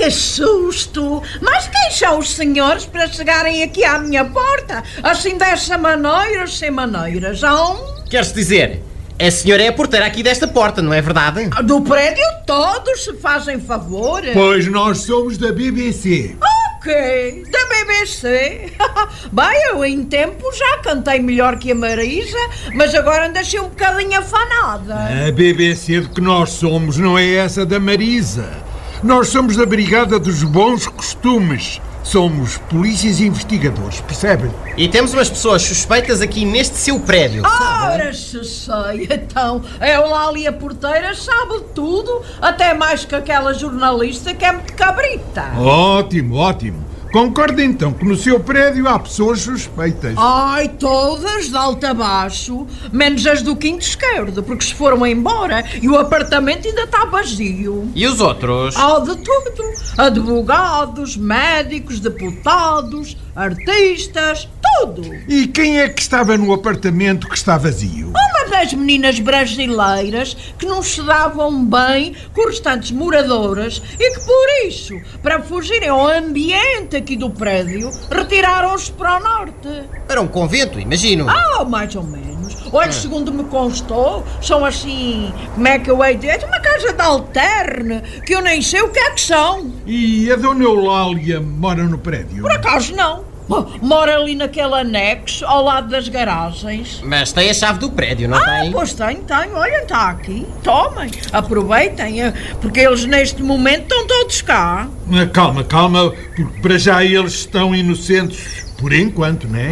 que susto! Mas quem são os senhores para chegarem aqui à minha porta? Assim dessa maneira, sem maneiras, não? Quer-se dizer, a senhora é a porteira aqui desta porta, não é verdade? Do prédio todos se fazem favor. Pois nós somos da BBC. Ok, da BBC. Bem, eu em tempo já cantei melhor que a Marisa, mas agora ando assim um bocadinho afanada. A BBC de que nós somos não é essa da Marisa. Nós somos da Brigada dos Bons Costumes. Somos polícias e investigadores, percebe? E temos umas pessoas suspeitas aqui neste seu prédio, sabe? Ora, se sei, então, eu lá ali a porteira sabe tudo, até mais que aquela jornalista que é muito cabrita. Ótimo, ótimo. Concordo então que no seu prédio há pessoas suspeitas. Ai, todas de alto a baixo, menos as do quinto esquerdo, porque se foram embora e o apartamento ainda está vazio. E os outros? Há de tudo. Advogados, médicos, deputados, artistas, tudo. E quem é que estava no apartamento que está vazio? Uma das meninas brasileiras que não se davam bem com os restantes moradoras e que por isso, para fugirem ao ambiente aqui do prédio, retiraram-se para o norte. Para um convento, imagino. Mais ou menos. Olha, segundo me constou, são assim, como é que eu hei de dizer, uma casa de alterne, que eu nem sei o que é que são. E a dona Eulália mora no prédio? Por acaso não. Mora ali naquele anexo, ao lado das garagens. Mas tem a chave do prédio, não tem? Pois tem. Olha, está aqui. Tomem, aproveitem, porque eles neste momento estão todos cá. Calma, porque para já eles estão inocentes, por enquanto, não é?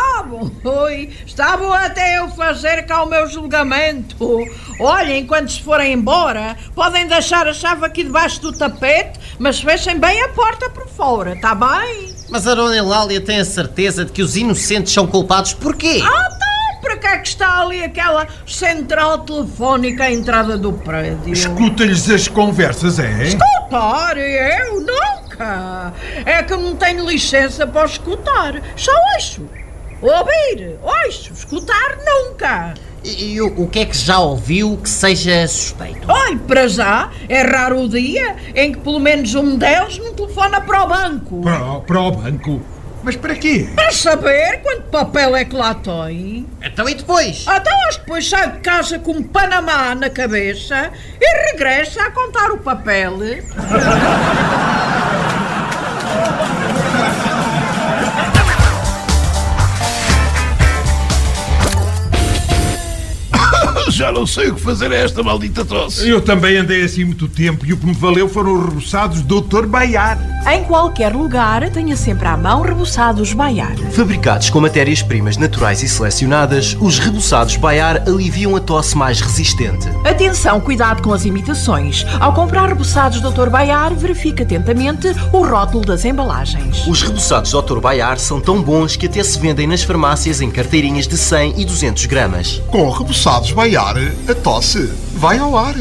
Estavam até eu fazer cá o meu julgamento. Olha, enquanto se forem embora, podem deixar a chave aqui debaixo do tapete, mas fechem bem a porta por fora, está bem? Mas a dona Eulália tem a certeza de que os inocentes são culpados por quê? Então, para que é que está ali aquela central telefónica à entrada do prédio? Escuta-lhes as conversas, é? Escutar? Eu nunca! É que eu não tenho licença para escutar, só ouço. Ouvir, ouço, escutar nunca. E o que é que já ouviu que seja suspeito? Olha, para já, é raro o dia em que pelo menos um deles não telefona para o banco. Para o banco? Mas para quê? Para saber quanto papel é que lá tem. Então e depois? Então depois sai de casa com um Panamá na cabeça e regressa a contar o papel. Já não sei o que fazer a esta maldita tosse. Eu também andei assim muito tempo e o que me valeu foram os reboçados Dr. Baiar. Em qualquer lugar, tenha sempre à mão reboçados Baiar. Fabricados com matérias-primas naturais e selecionadas, os reboçados Baiar aliviam a tosse mais resistente. Atenção, cuidado com as imitações. Ao comprar reboçados Dr. Baiar, verifique atentamente o rótulo das embalagens. Os reboçados Dr. Baiar são tão bons que até se vendem nas farmácias em carteirinhas de 100 e 200 gramas. Com reboçados Baiar, a tosse vai ao ar.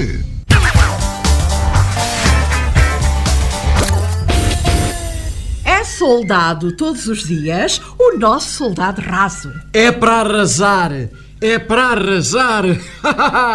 É soldado todos os dias o nosso soldado raso. É para arrasar!